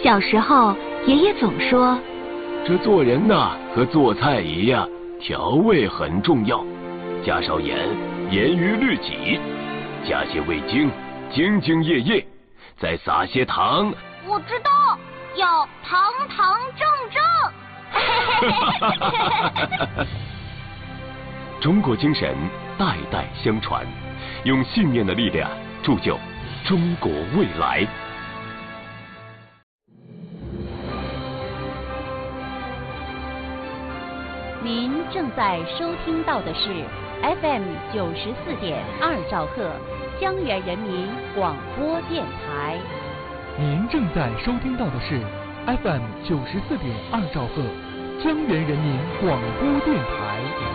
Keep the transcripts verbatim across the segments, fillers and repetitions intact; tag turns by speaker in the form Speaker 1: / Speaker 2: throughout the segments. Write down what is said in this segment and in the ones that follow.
Speaker 1: 小时候，爷爷总说，
Speaker 2: 这做人呐，和做菜一样，调味很重要，加少盐，严于律己；加些味精，兢兢业业；再撒些糖。
Speaker 3: 我知道，要堂堂正正。
Speaker 2: 中国精神代代相传，用信念的力量铸就中国未来。
Speaker 4: 您正在收听到的是 F M 九十四点二兆赫江源人民广播电台。
Speaker 5: 您正在收听到的是 F M 九十四点二兆赫江源人民广播电台。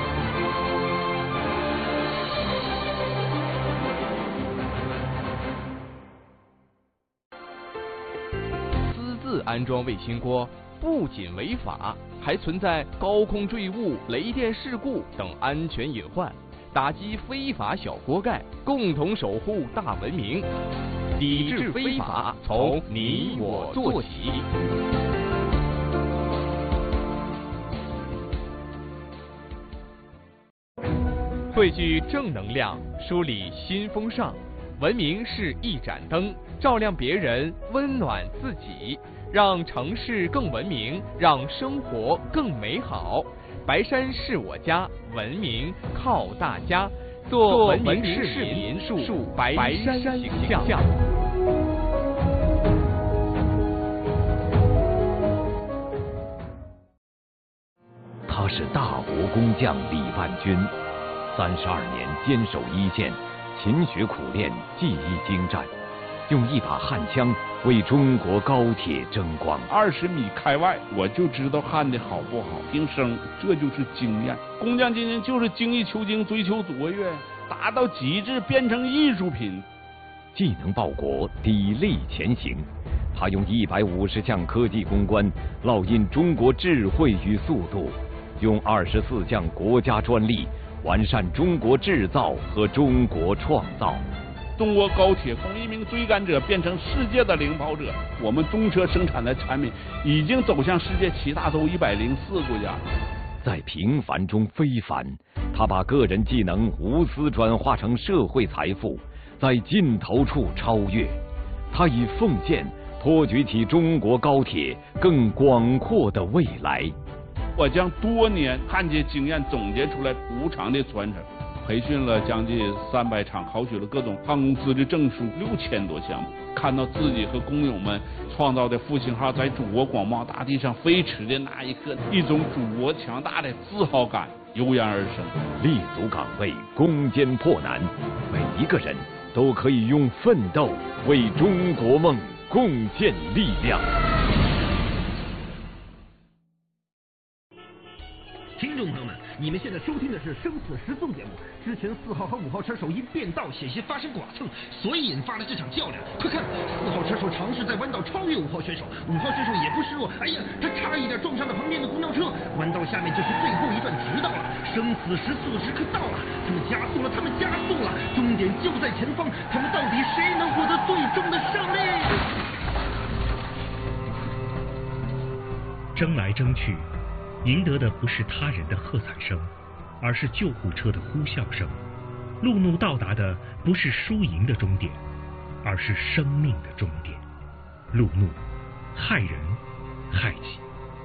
Speaker 6: 私自安装卫星锅不仅违法，还存在高空坠物、雷电事故等安全隐患，打击非法小锅盖，共同守护大文明。抵制非法，从你我做起。汇聚正能量，梳理新风尚。文明是一盏灯，照亮别人，温暖自己。让城市更文明，让生活更美好。白山是我家，文明靠大家。做文明市民，树白山形象。
Speaker 7: 他是大国工匠李万军，三十二年坚守一线，勤学苦练，技艺精湛。用一把焊枪为中国高铁争光。
Speaker 8: 二十米开外，我就知道焊的好不好，听声，这就是经验。工匠精神就是精益求精，追求卓越，达到极致，变成艺术品。
Speaker 7: 技能报国，砥砺前行。他用一百五十项科技攻关，烙印中国智慧与速度；用二十四项国家专利，完善中国制造和中国创造。
Speaker 8: 中国高铁从一名追赶者变成世界的领跑者，我们中车生产的产品已经走向世界七大洲一百零四国家。
Speaker 7: 在平凡中非凡，他把个人技能无私转化成社会财富，在尽头处超越。他以奉献托举起中国高铁更广阔的未来。
Speaker 8: 我将多年焊接经验总结出来无偿的传承。培训了将近三百场，考取了各种航空资质证书六千多项目，看到自己和工友们创造的复兴号在祖国广袤大地上飞驰的那一刻，一种祖国强大的自豪感油然而生。
Speaker 7: 立足岗位，攻坚破难，每一个人都可以用奋斗为中国梦贡献力量。
Speaker 9: 听众朋友们，你们现在收听的是《生死时速》节目。之前四号和五号车手因变道险些发生剐蹭，所以引发了这场较量。快看，四号车手尝试在弯道超越五号选手，五号选手也不示弱，哎呀，他差一点撞上了旁边的公交车。弯道下面就是最后一段直道了，生死时速的时刻到了，他们加速了，他们加速了，终点就在前方，他们到底谁能获得最终的胜利？
Speaker 10: 争来争去，赢得的不是他人的喝彩声，而是救护车的呼啸声。路怒到达的不是输赢的终点，而是生命的终点。路怒，害人害己。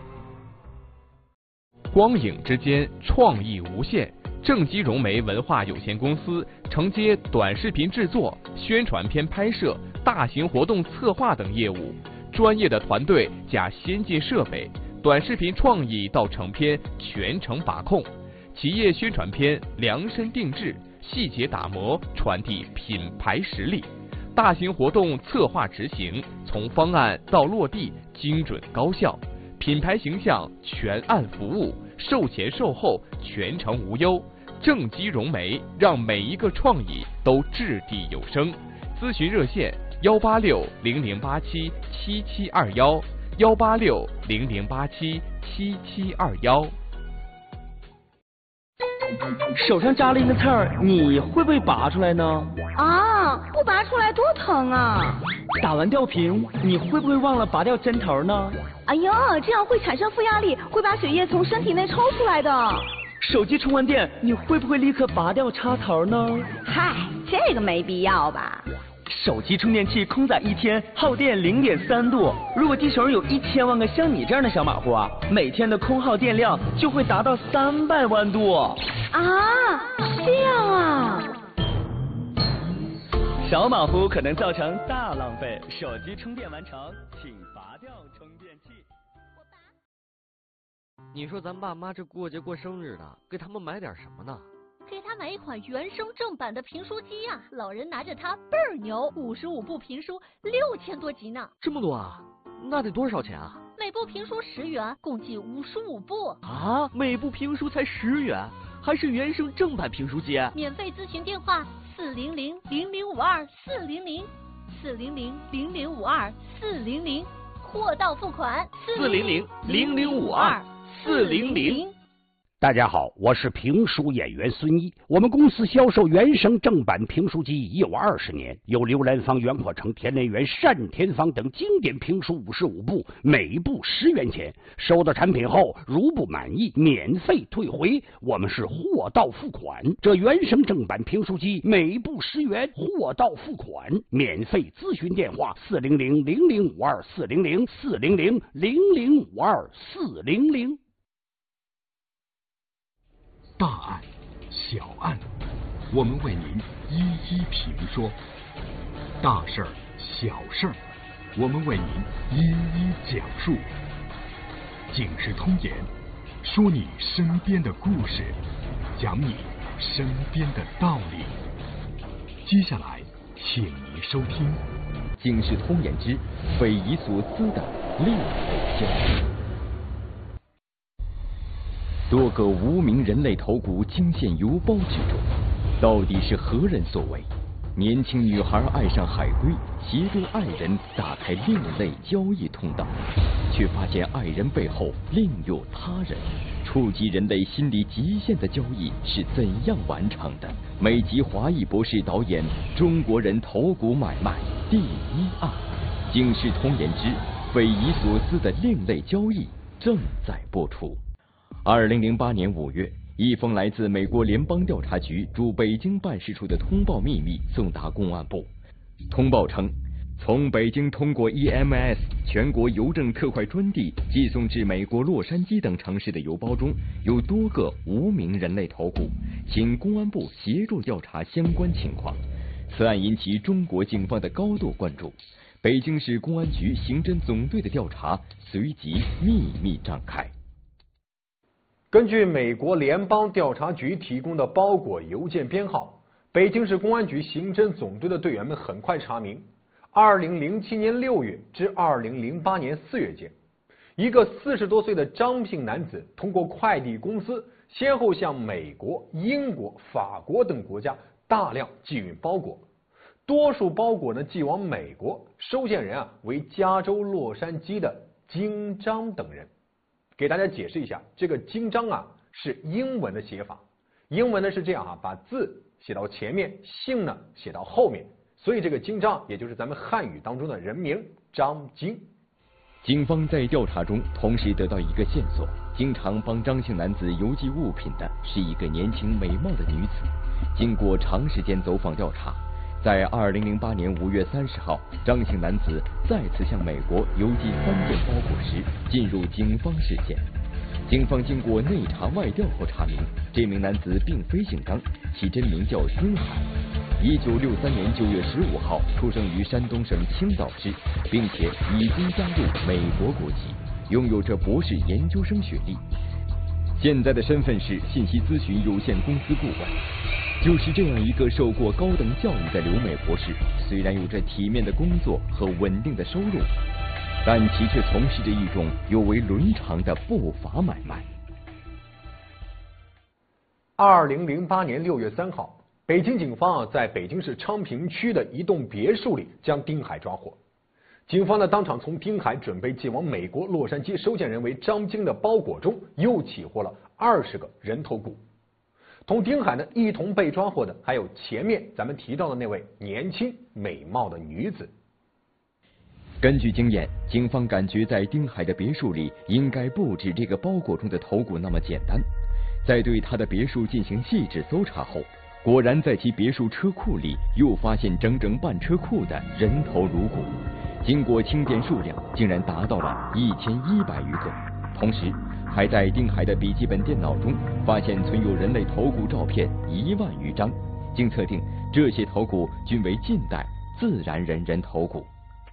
Speaker 6: 光影之间，创意无限。正畸融媒文化有限公司承接短视频制作、宣传片拍摄、大型活动策划等业务，专业的团队加先进设备。短视频创意到成片全程把控，企业宣传片量身定制，细节打磨，传递品牌实力。大型活动策划执行，从方案到落地精准高效，品牌形象全案服务，售前售后全程无忧。正畸融媒让每一个创意都掷地有声。咨询热线：幺八六零零八七七七二幺。幺八六零零八七七七二幺。
Speaker 11: 手上扎了一根刺儿，你会不会拔出来呢？
Speaker 12: 啊，不拔出来多疼啊！
Speaker 11: 打完吊瓶，你会不会忘了拔掉针头呢？
Speaker 12: 哎呦，这样会产生负压力，会把血液从身体内抽出来的。
Speaker 11: 手机充完电，你会不会立刻拔掉插头呢？
Speaker 12: 嗨，这个没必要吧。
Speaker 11: 手机充电器空载一天耗电零点三度，如果地球上有一千万个像你这样的小马虎啊，每天的空耗电量就会达到三百万度。
Speaker 12: 啊，这样啊。
Speaker 11: 小马虎可能造成大浪费，手机充电完成，请拔掉充电器。
Speaker 13: 你说咱爸妈这过节过生日的，给他们买点什么呢？
Speaker 14: 给他买一款原声正版的评书机呀、啊，老人拿着它倍儿牛，五十五部评书，六千多集呢。
Speaker 13: 这么多啊？那得多少钱啊？
Speaker 14: 每部评书十元，共计五十五部。
Speaker 13: 啊，每部评书才十元，还是原声正版评书机？
Speaker 14: 免费咨询电话：四零零零零五二四零零，四零零零零五二四零零，货到付款。
Speaker 13: 四零零零零五二四零零。
Speaker 15: 大家好，我是评书演员孙一。我们公司销售原声正版评书机已有二十年，有刘兰芳、袁阔成、田连元、单田芳等经典评书五十五部，每部十元钱。收到产品后，如不满意，免费退回。我们是货到付款。这原声正版评书机每部十元，货到付款，免费咨询电话：四零零零零五二四零零四零零零零五二四零零。
Speaker 16: 大案、小案，我们为您一一评说；大事儿、小事儿，我们为您一一讲述。警世通言，说你身边的故事，讲你身边的道理。接下来，请您收听
Speaker 7: 《警世通言之匪夷所思的另类交易》。多个无名人类头骨惊现邮包之中，到底是何人所为？年轻女孩爱上海龟，协助爱人打开另类交易通道，却发现爱人背后另有他人。触及人类心理极限的交易是怎样完成的？美籍华裔博士导演《中国人头骨买卖》第一案，《警世通言之匪夷所思的另类交易》正在播出。二零零八年五月，一封来自美国联邦调查局驻北京办事处的通报秘密送达公安部。通报称，从北京通过 E M S 全国邮政特快专递寄送至美国洛杉矶等城市的邮包中有多个无名人类头骨，请公安部协助调查相关情况。此案引起中国警方的高度关注，北京市公安局刑侦总队的调查随即秘密展开。
Speaker 17: 根据美国联邦调查局提供的包裹邮件编号，北京市公安局刑侦总队的队员们很快查明，二零零七年六月至二零零八年四月间，一个四十多岁的张姓男子通过快递公司，先后向美国、英国、法国等国家大量寄运包裹，多数包裹呢寄往美国，收件人啊为加州洛杉矶的金章等人。给大家解释一下，这个金章啊是英文的写法，英文呢是这样啊，把字写到前面，姓呢写到后面，所以这个金章也就是咱们汉语当中的人名张金。
Speaker 7: 警方在调查中同时得到一个线索，经常帮张姓男子邮寄物品的是一个年轻美貌的女子。经过长时间走访调查，在二零零八年五月三十号，张姓男子再次向美国邮寄三件包裹时，进入警方视线。警方经过内查外调后查明，这名男子并非姓张，其真名叫孙海，一九六三年九月十五号出生于山东省青岛市，并且已经加入美国国籍，拥有着博士研究生学历。现在的身份是信息咨询有限公司顾问。就是这样一个受过高等教育的留美博士，虽然有着体面的工作和稳定的收入，但其却从事着一种有违伦常的不法买卖。
Speaker 17: 二零零八年六月三号，北京警方啊在北京市昌平区的一栋别墅里将丁海抓获。警方呢当场从丁海准备寄往美国洛杉矶收件人为张晶的包裹中又起获了二十个人头骨。 同丁海呢一同被抓获的还有前面咱们提到的那位年轻美貌的女子。
Speaker 7: 根据经验，警方感觉在丁海的别墅里应该不止这个包裹中的头骨那么简单。在对他的别墅进行细致搜查后，果然在其别墅车库里又发现整整半车库的人头颅骨，经过清点数量竟然达到了一千一百余个。同时还在丁海的笔记本电脑中发现存有人类头骨照片一万余张，经测定这些头骨均为近代自然人人头骨。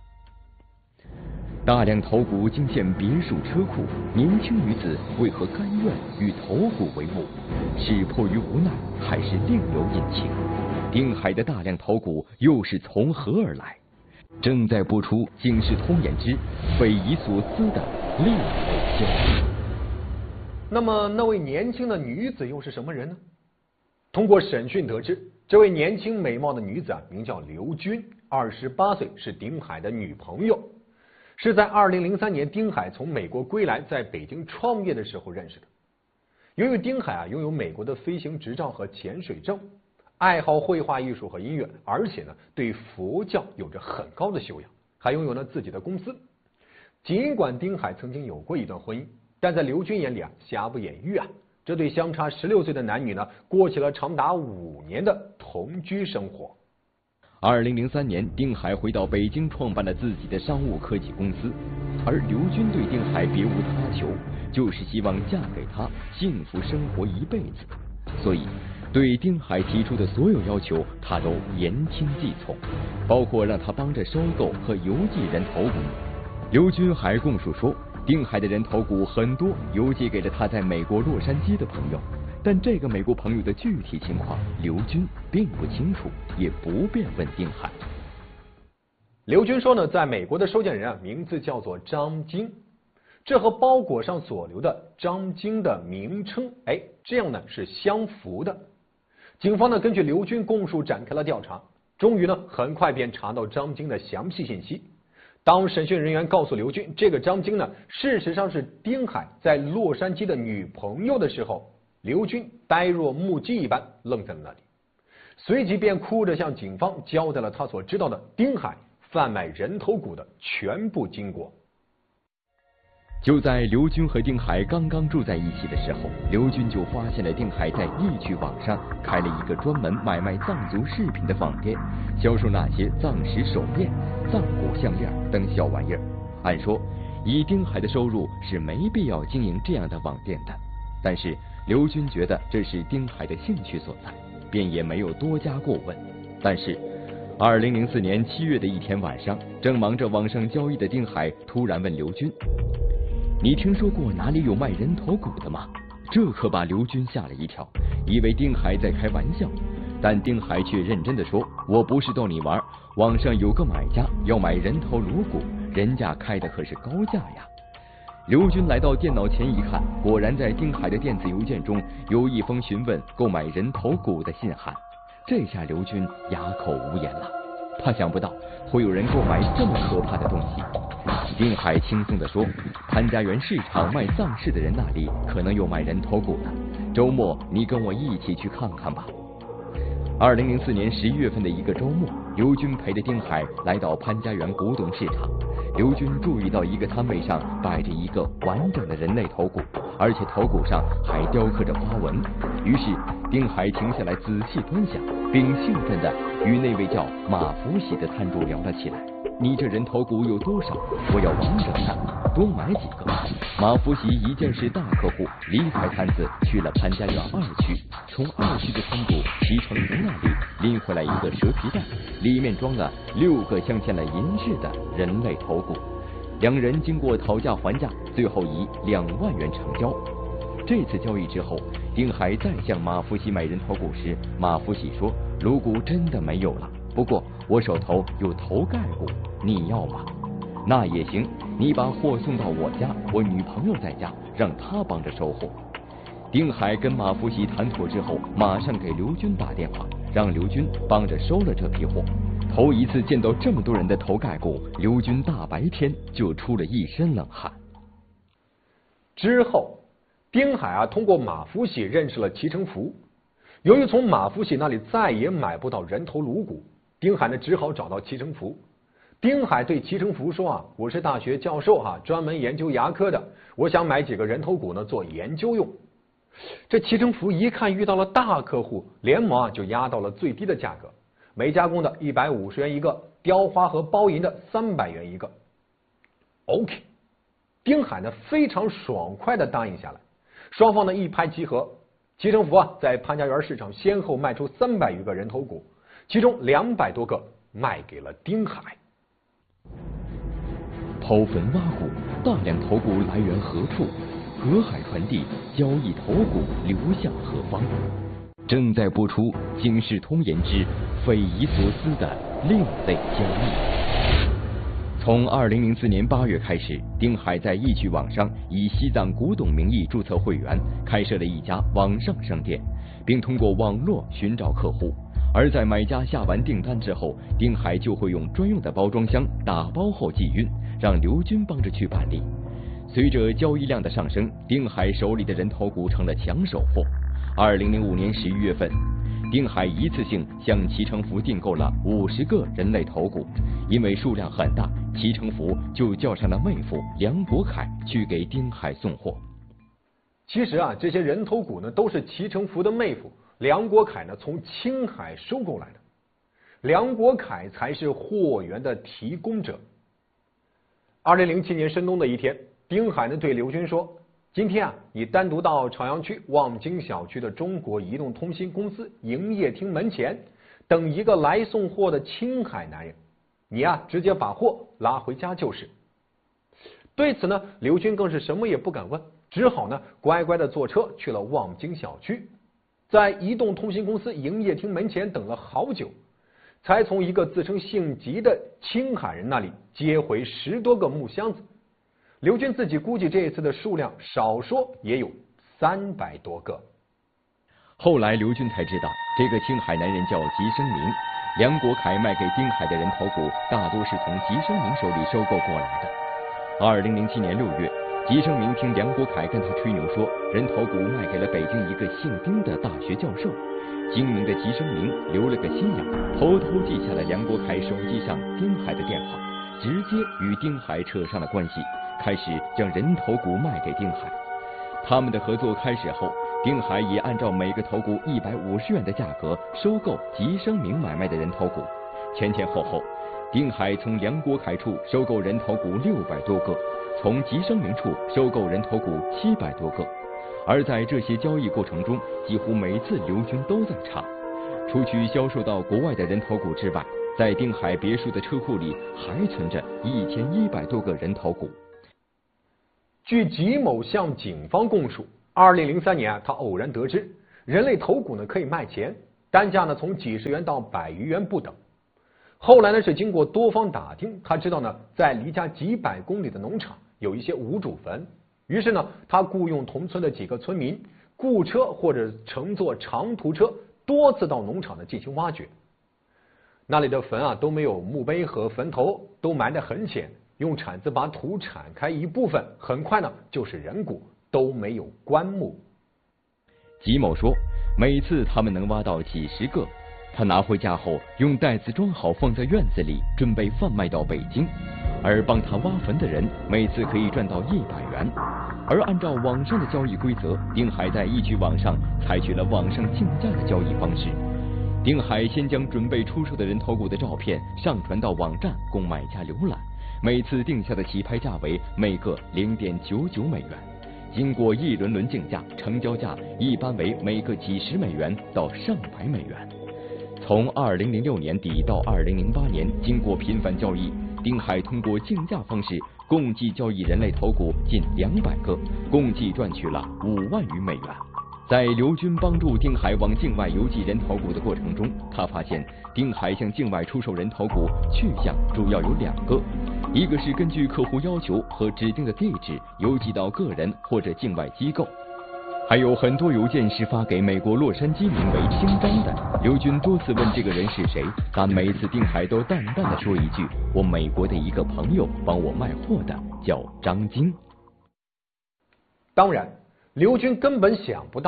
Speaker 7: 大量头骨惊现别墅车库，年轻女子为何甘愿与头骨为伍？是迫于无奈，还是另有隐情？丁海的大量头骨又是从何而来？正在播出《警世通言之匪夷所思的猎头消息》。
Speaker 17: 那么，那位年轻的女子又是什么人呢？通过审讯得知，这位年轻美貌的女子啊，名叫刘军，二十八岁，是丁海的女朋友。是在二零零三年丁海从美国归来，在北京创业的时候认识的。由于丁海啊拥有美国的飞行执照和潜水证，爱好绘画艺术和音乐，而且呢对佛教有着很高的修养，还拥有了自己的公司。尽管丁海曾经有过一段婚姻，但在刘军眼里啊瑕不掩瑜啊，这对相差十六岁的男女呢过起了长达五年的同居生活。
Speaker 7: 二零零三年，丁海回到北京，创办了自己的商务科技公司。而刘军对丁海别无他求，就是希望嫁给他，幸福生活一辈子。所以，对丁海提出的所有要求，他都言听计从，包括让他帮着收购和邮寄人头骨。刘军还供述说，丁海的人头骨很多邮寄给了他在美国洛杉矶的朋友。但这个美国朋友的具体情况，刘军并不清楚，也不便问丁海。
Speaker 17: 刘军说呢，在美国的收件人啊，名字叫做张晶，这和包裹上所留的张晶的名称，哎，这样呢是相符的。警方呢根据刘军供述展开了调查，终于呢很快便查到张晶的详细信息。当审讯人员告诉刘军，这个张晶呢事实上是丁海在洛杉矶的女朋友的时候，刘军呆若木鸡一般愣在了那里，随即便哭着向警方交代了他所知道的丁海贩卖人头骨的全部经过。
Speaker 7: 就在刘军和丁海刚刚住在一起的时候，刘军就发现了丁海在易趣网上开了一个专门买卖藏族饰品的网店，销售那些藏石手链、藏骨项链等小玩意儿。按说以丁海的收入是没必要经营这样的网店的，但是刘军觉得这是丁海的兴趣所在，便也没有多加过问。但是二零零四年七月的一天晚上，正忙着网上交易的丁海突然问刘军，你听说过哪里有卖人头骨的吗？这可把刘军吓了一跳，以为丁海在开玩笑，但丁海却认真的说，我不是逗你玩，网上有个买家要买人头颅骨，人家开的可是高价呀。刘军来到电脑前一看，果然在丁海的电子邮件中有一封询问购买人头骨的信函。这下刘军哑口无言了，他想不到会有人购买这么可怕的东西。丁海轻松地说，潘家园市场卖藏饰的人那里可能有卖人头骨的，周末你跟我一起去看看吧。二零零四年十一月份的一个周末，刘军陪着丁海来到潘家园古董市场。刘军注意到一个摊位上摆着一个完整的人类头骨，而且头骨上还雕刻着花纹。于是丁海停下来仔细端详，并兴奋地与那位叫马福喜的摊主聊了起来。你这人头骨有多少？我要完整的，多买几个。马福喜一见是大客户，离开摊子去了潘家园二区，从二区的摊主齐成林那里拎回来一个蛇皮袋，里面装了六个镶嵌了银饰的人类头骨。两人经过讨价还价，最后以两万元成交。这次交易之后，丁海再向马福喜买人头骨时，马福喜说颅骨真的没有了，不过我手头有头盖骨，你要吗？那也行，你把货送到我家，我女朋友在家，让她帮着收货。丁海跟马福喜谈妥之后，马上给刘军打电话，让刘军帮着收了这批货。头一次见到这么多人的头盖骨，刘军大白天就出了一身冷汗。
Speaker 17: 之后丁海啊通过马福喜认识了齐成福， 由于从马福喜那里再也买不到人头颅骨，丁海呢只好找到齐成福。丁海对齐成福说啊，我是大学教授哈、啊，专门研究牙科的，我想买几个人头骨呢做研究用。这齐成福一看遇到了大客户，连忙啊就压到了最低的价格，没加工的一百五十元一个，雕花和包银的三百元一个。OK， 丁海呢非常爽快的答应下来，双方呢一拍即合。齐成福啊在潘家园市场先后卖出三百余个人头骨，其中两百多个卖给了丁海。
Speaker 7: 刨坟挖骨，大量头骨来源何处？河海传递，交易头骨流向何方？正在播出《警世通言之匪夷所思的另类交易》。从二零零四年八月开始，丁海在易趣网上以西藏古董名义注册会员，开设了一家网上商店，并通过网络寻找客户。而在买家下完订单之后，丁海就会用专用的包装箱打包后寄运，让刘军帮着去办理。随着交易量的上升，丁海手里的人头骨成了抢手货。二零零五年十一月份，丁海一次性向齐成福订购了五十个人类头骨，因为数量很大，齐成福就叫上了妹夫梁国凯去给丁海送货。
Speaker 17: 其实啊，这些人头骨呢都是齐成福的妹夫梁国凯呢从青海收购来的，梁国凯才是货源的提供者。二零零七年深冬的一天，丁海呢对刘军说：“今天啊，你单独到朝阳区望京小区的中国移动通信公司营业厅门前，等一个来送货的青海男人，你啊直接把货拉回家就是。”对此呢，刘军更是什么也不敢问，只好呢乖乖的坐车去了望京小区，在移动通信公司营业厅门前等了好久，才从一个自称姓吉的青海人那里接回十多个木箱子。刘军自己估计这一次的数量少说也有三百多个。
Speaker 7: 后来刘军才知道，这个青海男人叫吉生明，梁国凯卖给丁海的人头骨大多是从吉生明手里收购过来的。二零零七年六月，吉生明听梁国凯跟他吹牛说，人头骨卖给了北京一个姓丁的大学教授。精明的吉生明留了个心眼，偷偷记下了梁国凯手机上丁海的电话，直接与丁海扯上了关系，开始将人头骨卖给丁海。他们的合作开始后，丁海也按照每个头骨一百五十元的价格收购吉生明买卖的人头骨。前前后后，丁海从梁国凯处收购人头骨六百多个，从吉生明处收购人头骨七百多个。而在这些交易过程中，几乎每次刘军都在场。除去销售到国外的人头骨之外，在丁海别墅的车库里还存着一千一百多个人头骨。
Speaker 17: 据吉某向警方供述，二零零三年啊，他偶然得知人类头骨呢可以卖钱，单价呢从几十元到百余元不等。后来呢是经过多方打听，他知道呢在离家几百公里的农场有一些无主坟，于是呢他雇佣同村的几个村民雇车或者乘坐长途车多次到农场呢进行挖掘。那里的坟啊都没有墓碑和坟头，都埋得很浅，用铲子把土铲开一部分，很快呢就是人骨，都没有棺木。
Speaker 7: 吉某说，每次他们能挖到几十个，他拿回家后用袋子装好放在院子里，准备贩卖到北京。而帮他挖坟的人每次可以赚到一百元。而按照网上的交易规则，丁海在易趣网上采取了网上竞价的交易方式。丁海先将准备出售的人头骨的照片上传到网站供买家浏览，每次定下的起拍价为每个 零点九九美元。经过一轮轮竞价，成交价一般为每个几十美元到上百美元。从二零零六年底到二零零八年，经过频繁交易，丁海通过竞价方式共计交易人类头骨近两百个，共计赚取了五万余美元。在刘军帮助丁海往境外邮寄人头骨的过程中，他发现丁海向境外出售人头骨去向主要有两个，一个是根据客户要求和指定的地址邮寄到个人或者境外机构，还有很多邮件是发给美国洛杉矶名为清章的。刘军多次问这个人是谁，但每次丁海都淡淡的说一句：“我美国的一个朋友帮我卖货的，叫张金。”
Speaker 17: 当然，刘军根本想不到，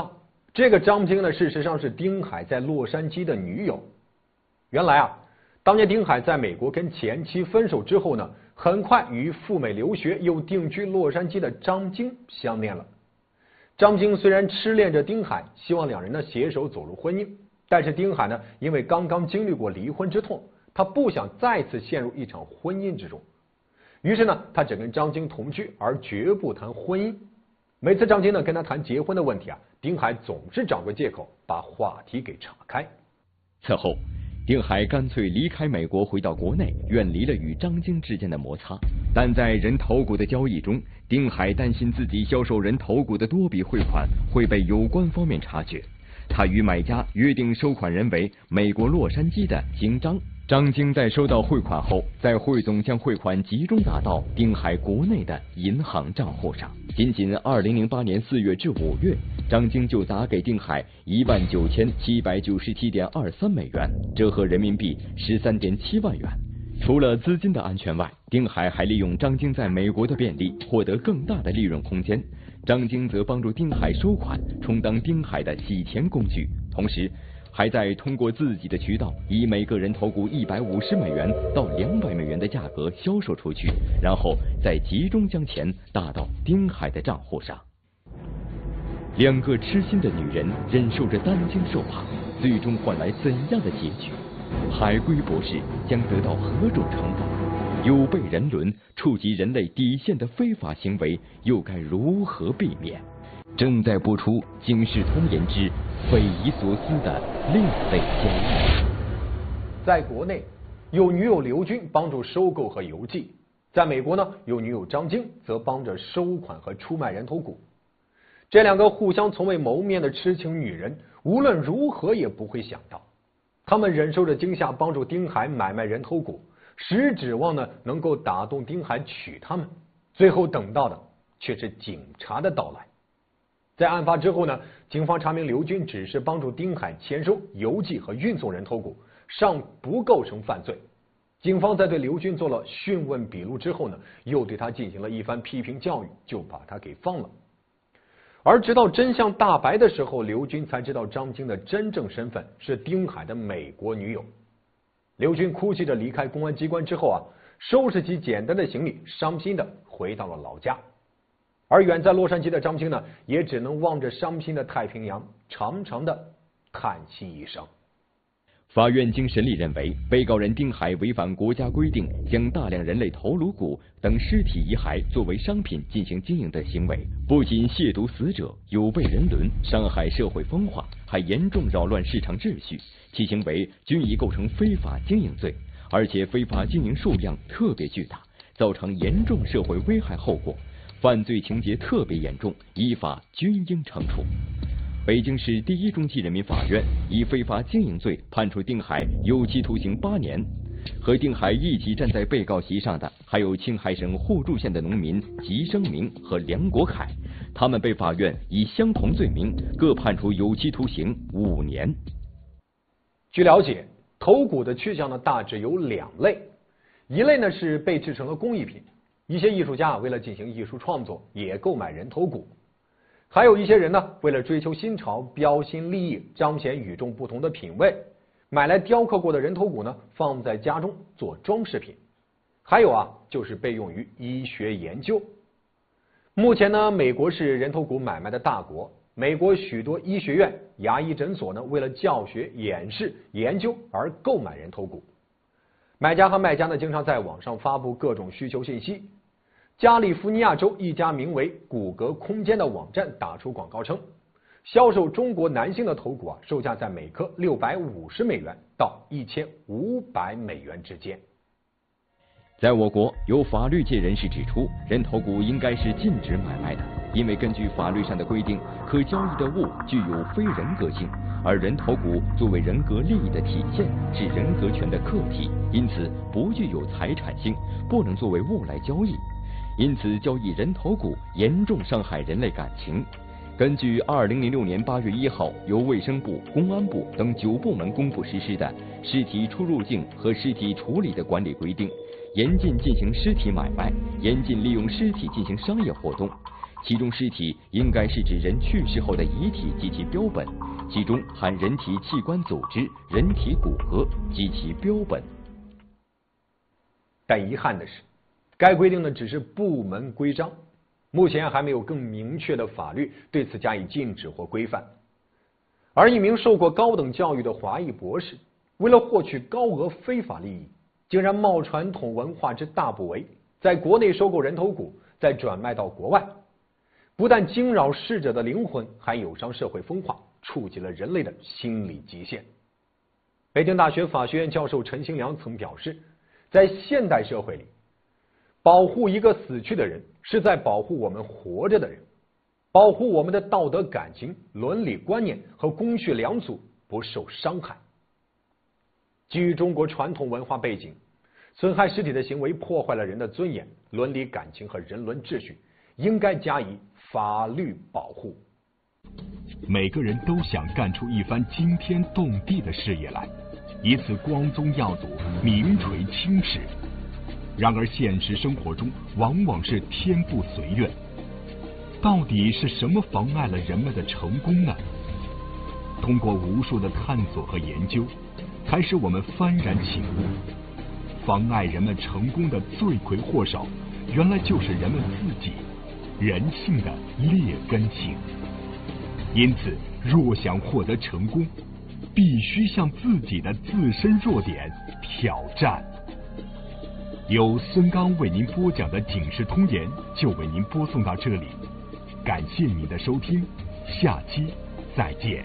Speaker 17: 这个张晶呢，事实上是丁海在洛杉矶的女友。原来啊，当年丁海在美国跟前妻分手之后呢，很快与赴美留学又定居洛杉矶的张晶相恋了。张晶虽然痴恋着丁海，希望两人呢携手走入婚姻，但是丁海呢，因为刚刚经历过离婚之痛，他不想再次陷入一场婚姻之中，于是呢，他只跟张晶同居，而绝不谈婚姻。每次张晶呢跟他谈结婚的问题啊，丁海总是找个借口把话题给岔开。
Speaker 7: 此后，丁海干脆离开美国，回到国内，远离了与张晶之间的摩擦。但在人头股的交易中，丁海担心自己销售人头股的多笔汇款会被有关方面察觉，他与买家约定收款人为美国洛杉矶的金张。张晶在收到汇款后，在汇总将汇款集中打到丁海国内的银行账户上。仅仅二零零八年四月至五月，张晶就打给丁海一万九千七百九十七点二三美元，折合人民币十三点七万元。除了资金的安全外，丁海还利用张晶在美国的便利，获得更大的利润空间。张晶则帮助丁海收款，充当丁海的洗钱工具，同时还在通过自己的渠道，以每个人头股一百五十美元到两百美元的价格销售出去，然后再集中将钱打到丁海的账户上。两个痴心的女人忍受着担惊受怕，最终换来怎样的结局？海龟博士将得到何种惩罚？有悖人伦、触及人类底线的非法行为又该如何避免？正在播出《警世通言之匪夷所思的另类交易》。
Speaker 17: 在国内，有女友刘军帮助收购和邮寄；在美国呢，有女友张晶则帮着收款和出卖人头股。这两个互相从未谋面的痴情女人，无论如何也不会想到，她们忍受着惊吓，帮助丁海买卖人头股，实指望呢能够打动丁海娶她们，最后等到的却是警察的到来。在案发之后呢，警方查明刘军只是帮助丁海签收、邮寄和运送人头股，尚不构成犯罪。警方在对刘军做了讯问笔录之后呢，又对他进行了一番批评教育，就把他给放了。而直到真相大白的时候，刘军才知道张晶的真正身份是丁海的美国女友。刘军哭泣着离开公安机关之后啊，收拾起简单的行李，伤心的回到了老家。而远在洛杉矶的张晶呢，也只能望着伤心的太平洋，长长的叹息一声。
Speaker 7: 法院经审理认为，被告人丁海违反国家规定，将大量人类头颅骨等尸体遗骸作为商品进行经营的行为，不仅亵渎死者，有悖人伦，伤害社会风化，还严重扰乱市场秩序，其行为均已构成非法经营罪，而且非法经营数量特别巨大，造成严重社会危害后果，犯罪情节特别严重，依法均应惩处。北京市第一中级人民法院以非法经营罪判处丁海有期徒刑八年。和丁海一起站在被告席上的还有青海省互助县的农民吉生明和梁国凯，他们被法院以相同罪名各判处有期徒刑五年。
Speaker 17: 据了解，头骨的去向呢大致有两类，一类呢是被制成了工艺品，一些艺术家为了进行艺术创作也购买人头骨。还有一些人呢，为了追求新潮、标新立异、彰显与众不同的品味，买来雕刻过的人头骨呢，放在家中做装饰品。还有啊，就是被用于医学研究。目前呢，美国是人头骨买卖的大国，美国许多医学院、牙医诊所呢，为了教学、演示、研究而购买人头骨。买家和卖家呢，经常在网上发布各种需求信息。加利福尼亚州一家名为骨骼空间的网站打出广告称，销售中国男性的头骨啊，售价在每颗六百五十美元到一千五百美元之间。
Speaker 7: 在我国，有法律界人士指出，人头骨应该是禁止买卖的，因为根据法律上的规定，可交易的物具有非人格性，而人头骨作为人格利益的体现，是人格权的客体，因此不具有财产性，不能作为物来交易。因此，交易人头骨严重伤害人类感情。根据二零零六年八月一号由卫生部、公安部等九部门公布实施的《尸体出入境和尸体处理的管理规定》，严禁进行尸体买卖，严禁利用尸体进行商业活动，
Speaker 18: 其中尸体应该是指人去世后的遗体及其标本，其中含人体器官组织、人体骨骼及其标本。
Speaker 17: 但遗憾的是，该规定的只是部门规章，目前还没有更明确的法律对此加以禁止或规范。而一名受过高等教育的华裔博士，为了获取高额非法利益，竟然冒传统文化之大不韪，在国内收购人头股，再转卖到国外，不但惊扰逝者的灵魂，还有伤社会风化，触及了人类的心理极限。北京大学法学院教授陈兴良曾表示，在现代社会里，保护一个死去的人，是在保护我们活着的人，保护我们的道德感情、伦理观念和公序良俗不受伤害。基于中国传统文化背景，损害尸体的行为破坏了人的尊严、伦理感情和人伦秩序，应该加以法律保护。
Speaker 16: 每个人都想干出一番惊天动地的事业来，以此光宗耀祖、名垂青史。然而现实生活中往往是天不随愿，到底是什么妨碍了人们的成功呢？通过无数的探索和研究，才使我们幡然醒悟，妨碍人们成功的罪魁祸首，原来就是人们自己，人性的劣根性。因此，若想获得成功，必须向自己的自身弱点挑战。由孙刚为您播讲的《警世通言》就为您播送到这里，感谢您的收听，下期再见。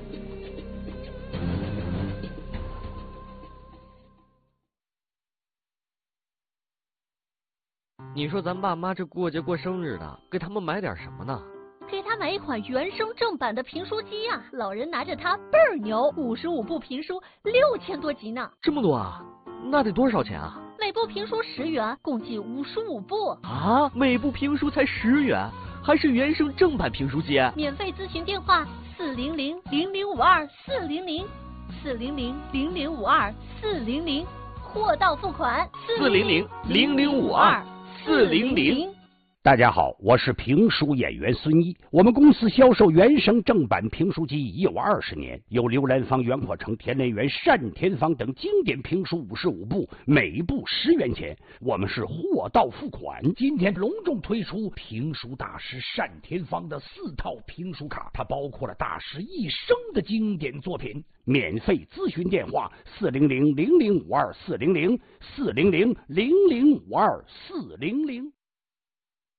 Speaker 13: 你说咱爸妈这过节过生日的，给他们买点什么呢？
Speaker 14: 给他买一款原声正版的评书机啊！老人拿着它倍儿牛，五十五部评书，六千多集呢。
Speaker 13: 这么多啊？那得多少钱啊？
Speaker 14: 每部评书十元，共计五十五部。
Speaker 13: 啊，每部评书才十元，还是原声正版评书机？
Speaker 14: 免费咨询电话：四零零零零五二四零零，四零零零零五二四零零，货到付款。
Speaker 13: 四零零零零五二四零零。
Speaker 15: 大家好，我是评书演员孙一。我们公司销售原声正版评书机已有二十年，有刘兰芳、袁阔成、田连元、单田芳等经典评书五十五部，每部十元钱。我们是货到付款。今天隆重推出评书大师单田芳的四套评书卡，它包括了大师一生的经典作品。免费咨询电话：四零零零零五二四零零，四零零零零五二四零零。